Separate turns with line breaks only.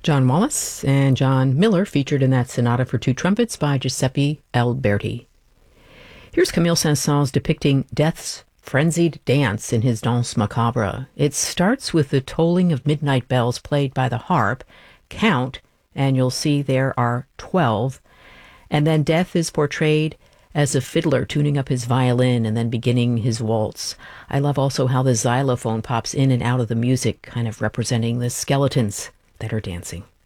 John Wallace and John Miller featured in that sonata for two trumpets by Giuseppe Alberti. Here's Camille Saint-Saëns depicting death's frenzied dance in his Danse Macabre. It starts with the tolling of midnight bells played by the harp. Count, and you'll see there are 12. And then Death is portrayed as a fiddler tuning up his violin and then beginning his waltz. I love also how the xylophone pops in and out of the music, kind of representing the skeletons that are dancing.